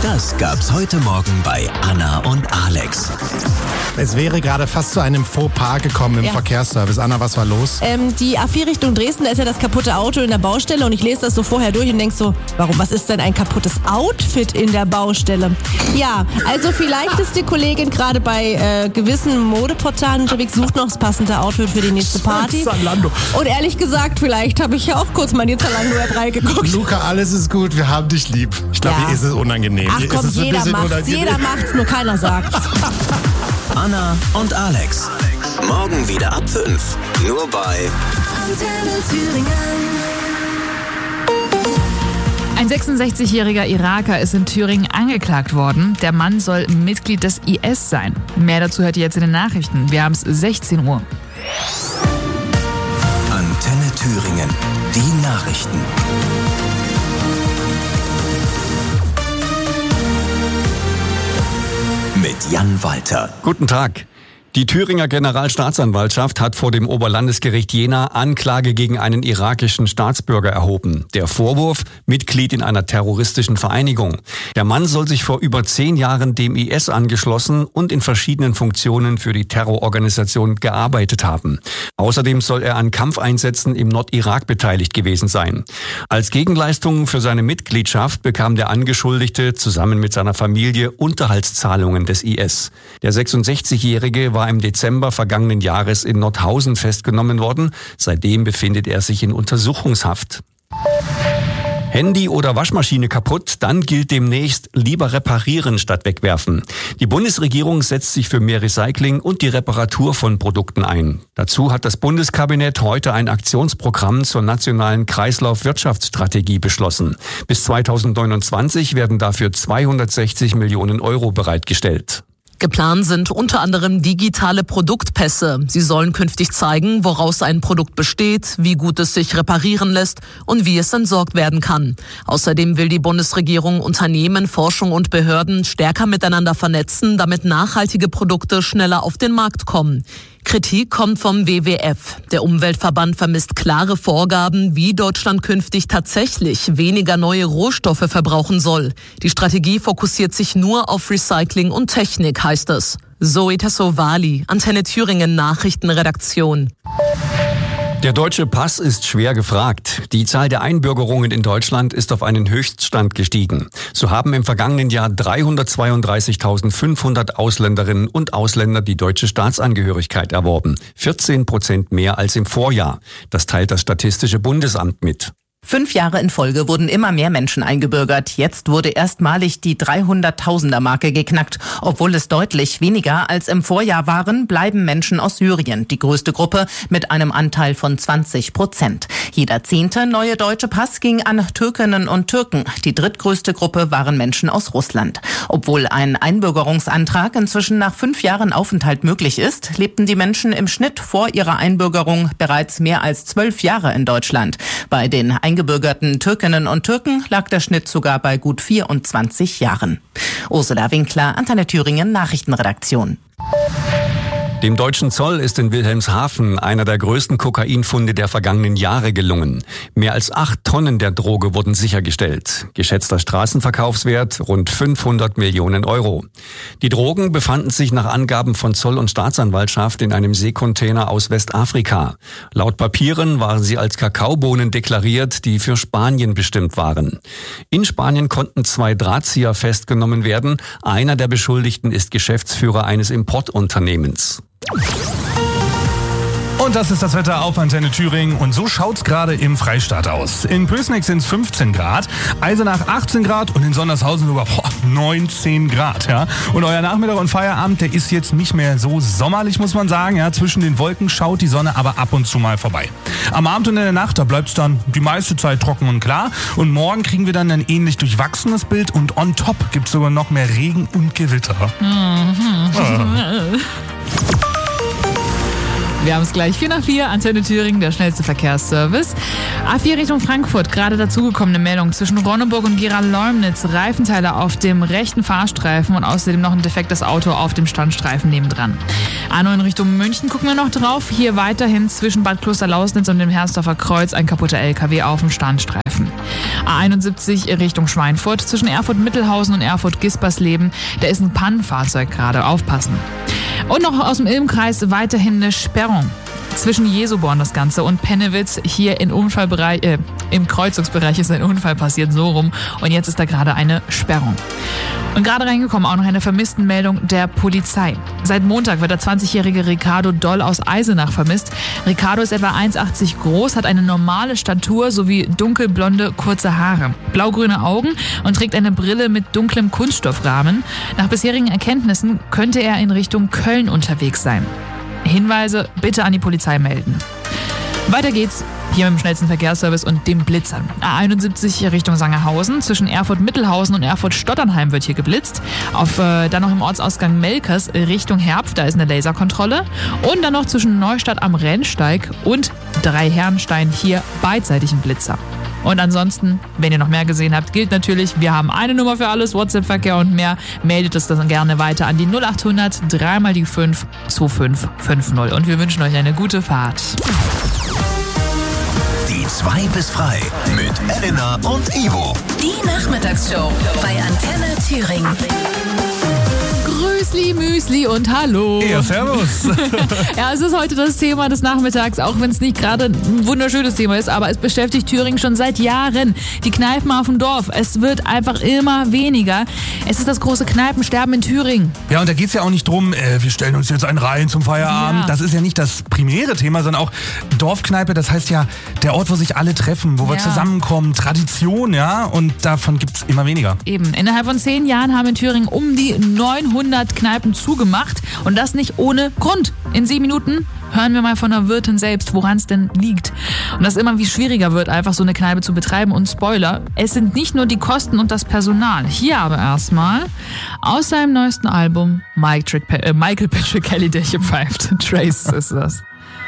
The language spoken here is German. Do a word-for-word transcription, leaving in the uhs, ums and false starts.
Das gab's heute Morgen bei Anna und Alex. Es wäre gerade fast zu einem Fauxpas gekommen im Ja. Verkehrsservice. Anna, was war los? Ähm, die A vier Richtung Dresden, da ist ja das kaputte Auto in der Baustelle und ich lese das so vorher durch und denk so, warum, was ist denn ein kaputtes Outfit in der Baustelle? Ja, also vielleicht ist die Kollegin gerade bei äh, gewissen Modeportalen unterwegs, sucht noch das passende Outfit für die nächste Party. Zalando. Und ehrlich gesagt, vielleicht habe ich ja auch kurz mal in die Zalando-App reingeguckt. Luca, alles ist gut, wir haben dich lieb. Ich glaube, Ja. hier ist es unangenehm. Ach Hier komm, ist es ein jeder bisschen macht's, unangenehm. jeder macht's, nur keiner sagt's. Anna und Alex. Morgen wieder ab fünf. Nur bei Ein sechsundsechzigjähriger Iraker ist in Thüringen angeklagt worden. Der Mann soll Mitglied des I S sein. Mehr dazu hört ihr jetzt in den Nachrichten. Wir haben es sechzehn Uhr. Antenne Thüringen. Die Nachrichten. Mit Jan Walter. Guten Tag. Die Thüringer Generalstaatsanwaltschaft hat vor dem Oberlandesgericht Jena Anklage gegen einen irakischen Staatsbürger erhoben. Der Vorwurf: Mitglied in einer terroristischen Vereinigung. Der Mann soll sich vor über zehn Jahren dem I S angeschlossen und in verschiedenen Funktionen für die Terrororganisation gearbeitet haben. Außerdem soll er an Kampfeinsätzen im Nordirak beteiligt gewesen sein. Als Gegenleistung für seine Mitgliedschaft bekam der Angeschuldigte zusammen mit seiner Familie Unterhaltszahlungen des I S. Der sechsundsechzigjährige war im Dezember vergangenen Jahres in Nordhausen festgenommen worden. Seitdem befindet er sich in Untersuchungshaft. Handy oder Waschmaschine kaputt, dann gilt demnächst lieber reparieren statt wegwerfen. Die Bundesregierung setzt sich für mehr Recycling und die Reparatur von Produkten ein. Dazu hat das Bundeskabinett heute ein Aktionsprogramm zur nationalen Kreislaufwirtschaftsstrategie beschlossen. Bis zweitausendneunundzwanzig werden dafür zweihundertsechzig Millionen Euro bereitgestellt. Geplant sind unter anderem digitale Produktpässe. Sie sollen künftig zeigen, woraus ein Produkt besteht, wie gut es sich reparieren lässt und wie es entsorgt werden kann. Außerdem will die Bundesregierung Unternehmen, Forschung und Behörden stärker miteinander vernetzen, damit nachhaltige Produkte schneller auf den Markt kommen. Kritik kommt vom W W F. Der Umweltverband vermisst klare Vorgaben, wie Deutschland künftig tatsächlich weniger neue Rohstoffe verbrauchen soll. Die Strategie fokussiert sich nur auf Recycling und Technik, heißt es. Zoe Tassovali, Antenne Thüringen Nachrichtenredaktion. Der deutsche Pass ist schwer gefragt. Die Zahl der Einbürgerungen in Deutschland ist auf einen Höchststand gestiegen. So haben im vergangenen Jahr dreihundertzweiunddreißigtausendfünfhundert Ausländerinnen und Ausländer die deutsche Staatsangehörigkeit erworben. vierzehn Prozent mehr als im Vorjahr. Das teilt das Statistische Bundesamt mit. Fünf Jahre in Folge wurden immer mehr Menschen eingebürgert. Jetzt wurde erstmalig die dreihunderttausender-Marke geknackt. Obwohl es deutlich weniger als im Vorjahr waren, bleiben Menschen aus Syrien die größte Gruppe mit einem Anteil von zwanzig Prozent. Jeder zehnte neue deutsche Pass ging an Türkinnen und Türken. Die drittgrößte Gruppe waren Menschen aus Russland. Obwohl ein Einbürgerungsantrag inzwischen nach fünf Jahren Aufenthalt möglich ist, lebten die Menschen im Schnitt vor ihrer Einbürgerung bereits mehr als zwölf Jahre in Deutschland. Bei den eingebürgerten Türkinnen und Türken lag der Schnitt sogar bei gut vierundzwanzig Jahren. Ursula Winkler, Antenne Thüringen Nachrichtenredaktion. Dem deutschen Zoll ist in Wilhelmshaven einer der größten Kokainfunde der vergangenen Jahre gelungen. Mehr als acht Tonnen der Droge wurden sichergestellt. Geschätzter Straßenverkaufswert rund fünfhundert Millionen Euro. Die Drogen befanden sich nach Angaben von Zoll und Staatsanwaltschaft in einem Seekontainer aus Westafrika. Laut Papieren waren sie als Kakaobohnen deklariert, die für Spanien bestimmt waren. In Spanien konnten zwei Drahtzieher festgenommen werden. Einer der Beschuldigten ist Geschäftsführer eines Importunternehmens. Und das ist das Wetter auf Antenne Thüringen und so schaut's gerade im Freistaat aus. In Pößneck sind es fünfzehn Grad, Eisenach achtzehn Grad und in Sondershausen sogar boah, neunzehn Grad. Ja. Und euer Nachmittag und Feierabend, der ist jetzt nicht mehr so sommerlich, muss man sagen. Ja. Zwischen den Wolken schaut die Sonne aber ab und zu mal vorbei. Am Abend und in der Nacht, da bleibt's dann die meiste Zeit trocken und klar. Und morgen kriegen wir dann ein ähnlich durchwachsenes Bild und on top gibt's sogar noch mehr Regen und Gewitter. Mhm. Ah. Wir haben es gleich vier nach vier, Antenne Thüringen, der schnellste Verkehrsservice. A vier Richtung Frankfurt, gerade dazugekommene Meldung zwischen Ronneburg und Gera-Leumnitz. Reifenteile auf dem rechten Fahrstreifen und außerdem noch ein defektes Auto auf dem Standstreifen nebendran. A neun Richtung München gucken wir noch drauf. Hier weiterhin zwischen Bad Klosterlausnitz und dem Herrsdorfer Kreuz ein kaputter L K W auf dem Standstreifen. A einundsiebzig Richtung Schweinfurt zwischen Erfurt-Mittelhausen und Erfurt-Gispersleben. Da ist ein Pannenfahrzeug gerade. Aufpassen. Und noch aus dem Ilm-Kreis weiterhin eine Sperrung. Zwischen Jesuborn das Ganze und Pennewitz hier im Unfallbereich, äh, im Kreuzungsbereich ist ein Unfall passiert, so rum. Und jetzt ist da gerade eine Sperrung. Und gerade reingekommen auch noch eine Vermisstenmeldung der Polizei. Seit Montag wird der zwanzigjährige Ricardo Doll aus Eisenach vermisst. Ricardo ist etwa eins Komma achtzig groß, hat eine normale Statur sowie dunkelblonde, kurze Haare, blaugrüne Augen und trägt eine Brille mit dunklem Kunststoffrahmen. Nach bisherigen Erkenntnissen könnte er in Richtung Köln unterwegs sein. Hinweise bitte an die Polizei melden. Weiter geht's hier mit dem schnellsten Verkehrsservice und dem Blitzern. A einundsiebzig Richtung Sangerhausen. Zwischen Erfurt-Mittelhausen und Erfurt-Stotternheim wird hier geblitzt. Auf, äh, dann noch im Ortsausgang Melkers Richtung Herpf, da ist eine Laserkontrolle. Und dann noch zwischen Neustadt am Rennsteig und Dreiherrenstein hier beidseitig ein Blitzer. Und ansonsten, wenn ihr noch mehr gesehen habt, gilt natürlich, wir haben eine Nummer für alles, WhatsApp-Verkehr und mehr. Meldet es dann gerne weiter an die null acht hundert drei mal die fünf zwei fünf fünf null. Und wir wünschen euch eine gute Fahrt. Die zwei bis frei mit Elena und Ivo. Die Nachmittagsshow bei Antenne Thüringen. Grüßli, Müsli und Hallo. Ja, servus. Ja, es ist heute das Thema des Nachmittags, auch wenn es nicht gerade ein wunderschönes Thema ist, aber es beschäftigt Thüringen schon seit Jahren. Die Kneipen auf dem Dorf, es wird einfach immer weniger. Es ist das große Kneipensterben in Thüringen. Ja, und da geht's ja auch nicht drum, äh, wir stellen uns jetzt einen rein zum Feierabend. Ja. Das ist ja nicht das primäre Thema, sondern auch Dorfkneipe, das heißt ja der Ort, wo sich alle treffen, wo wir Ja. zusammenkommen, Tradition, ja, und davon gibt's immer weniger. Eben, innerhalb von zehn Jahren haben in Thüringen um die neunhundert Kneipen zugemacht und das nicht ohne Grund. In sieben Minuten hören wir mal von der Wirtin selbst, woran es denn liegt. Und dass immer wie schwieriger wird, einfach so eine Kneipe zu betreiben. Und Spoiler, es sind nicht nur die Kosten und das Personal. Hier aber erstmal aus seinem neuesten Album Mike Trick, äh, Michael Patrick Kelly, der hier pfeift. Trace ist das.